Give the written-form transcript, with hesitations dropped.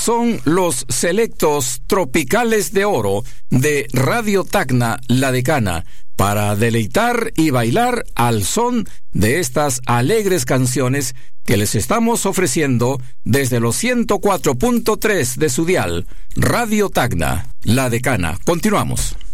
son los selectos Tropicales de Oro de Radio Tacna La Decana, para deleitar y bailar al son de estas alegres canciones que les estamos ofreciendo desde los 104.3 de su dial, Radio Tacna La Decana. Continuamos.